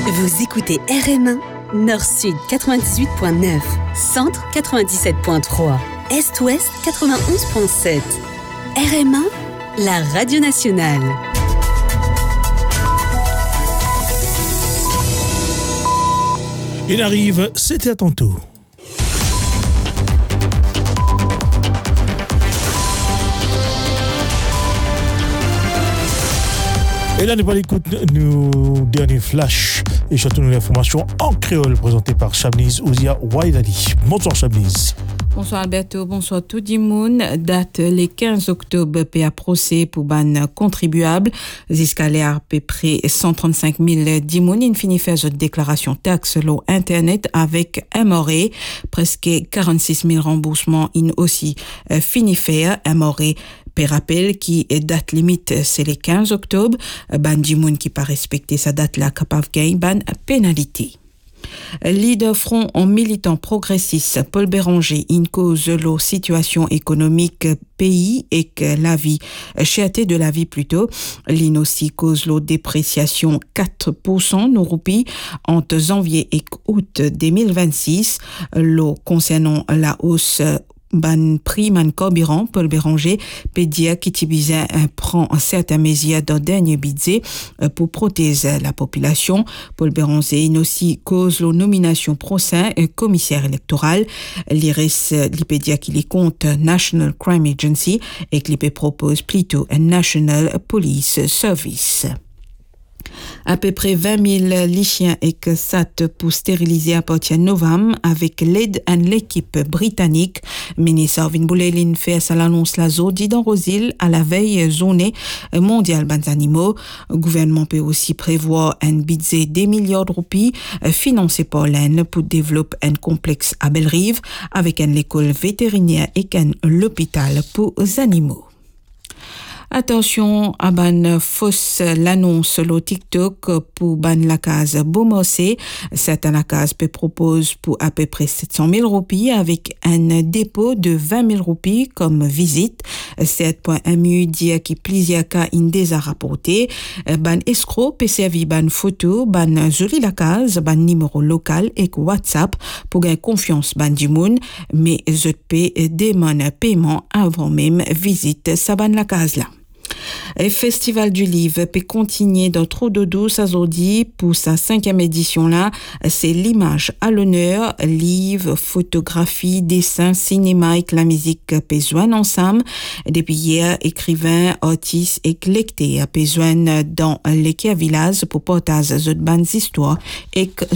Vous écoutez RM1, Nord-Sud 98.9, Centre 97.3, Est-Ouest 91.7. RM1, la radio nationale. Il arrive, c'était à tantôt. Et là, nous allons écouter nos derniers flashs et surtout nos informations en créole présentées par Chabniz Ouzia Waidali. Bonsoir Chabniz. Bonsoir Alberto, bonsoir tout le monde. Date le 15 octobre, PA procès pour ban contribuable. Jusqu'à à peu près 135 000 dimoun. Il finit faire une déclaration taxe sur Internet avec MRE. Presque 46 000 remboursements. Il aussi fini faire MRE. Per rappel qui est date limite c'est le 15 octobre. Ban dimoun qui pas respecter sa date là capable gain ban pénalité. Leader front en militant progressiste Paul Béranger in cause la situation économique pays et que la vie cherté de la vie plutôt l'in aussi cause la dépréciation 4% nos roupies entre janvier et août 2026 lo concernant la hausse ban prix man carburant Paul Béranger peut dire qu'Itibisa prend certaines mesures dans dernier budget pour protéger la population. Paul Béranger aussi cause la nomination procès commissaire électoral. L'IRS peut dire qu'il est contre National Crime Agency et qu'il propose plutôt un National Police Service. À peu près 20 000 lycéens et que ça pour stériliser à partir de novembre avec l'aide de l'équipe britannique. Ministre Arvin Boulelin fait sa l'annonce la zodi dans Rosil à la veille journée mondiale des animaux. Le gouvernement peut aussi prévoir un budget des milliards de roupies financé par l'AN pour développer un complexe à Bellerive avec une école vétérinaire et un hôpital pour les animaux. Attention à ban fausse l'annonce sur TikTok pour ban la case Beaumossé. Certaines cases peut propose pour à peu près 700 000 roupies avec un dépôt de 20 000 roupies comme visite. 7.mu dit qui plusieurs cas in déjà rapporté. Ban escroc peut servir ban photo, ban joli la case, ban numéro local et WhatsApp pour gagner confiance ban du monde. Mais je peux demander paiement avant même visite sa ban la case là. Le Festival du Livre peut continuer dans trop de douce à Zodi pour sa 5e édition là. C'est l'image à l'honneur, livre, photographie, dessin, cinéma et la musique peut joindre ensemble. Depuis hier, écrivains, artistes et lecteurs peut joindre dans les village pour partager de bonnes histoires et